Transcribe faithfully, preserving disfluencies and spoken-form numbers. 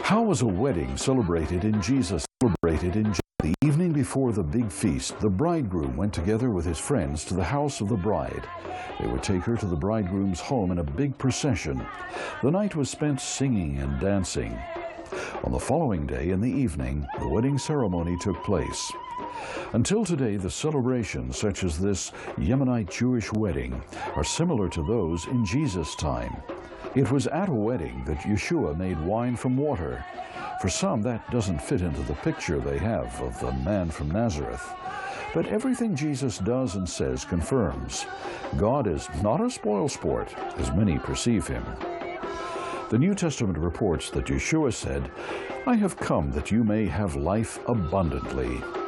How was a wedding celebrated in Jesus? Celebrated in Jesus? The evening before the big feast, the bridegroom went together with his friends to the house of the bride. They would take her to the bridegroom's home in a big procession. The night was spent singing and dancing. On the following day, in the evening, the wedding ceremony took place. Until today, the celebrations such as this Yemenite Jewish wedding are similar to those in Jesus' time. It was at a wedding that Yeshua made wine from water. For some, that doesn't fit into the picture they have of the man from Nazareth. But everything Jesus does and says confirms God is not a spoilsport, as many perceive him. The New Testament reports that Yeshua said, "I have come that you may have life abundantly."